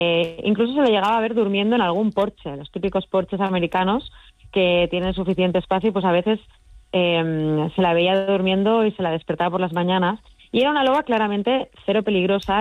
incluso se le llegaba a ver durmiendo en algún porche, los típicos porches americanos que tienen suficiente espacio, y pues a veces se la veía durmiendo y se la despertaba por las mañanas. Y era una loba claramente cero peligrosa